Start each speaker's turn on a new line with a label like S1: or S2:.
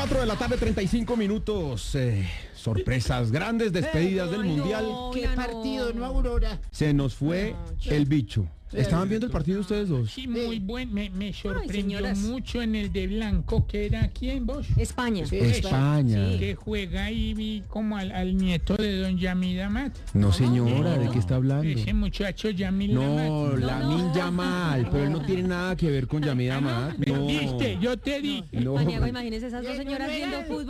S1: 4 de la tarde, 35 minutos. Sorpresas, grandes despedidas del Mundial.
S2: ¿Qué partido, no, Aurora?
S1: Se nos fue el bicho. ¿Estaban viendo el partido ustedes dos?
S3: Sí, muy buen, me sorprendió
S4: señoras.
S3: mucho en el de blanco, que era ¿quién vos?
S4: España.
S1: España.
S4: Sí.
S3: Que juega y vi como al nieto de don Yamil Amat.
S1: No, señora, ¿de qué está hablando?
S3: Ese muchacho Yamil
S1: No,
S3: Amat.
S1: Lamine Yamal, pero él no tiene nada que ver con Yamil Amat. No.
S3: ¿Viste? Yo te dije.
S1: No.
S4: Paniagua, imagínese esas dos señoras viendo fútbol.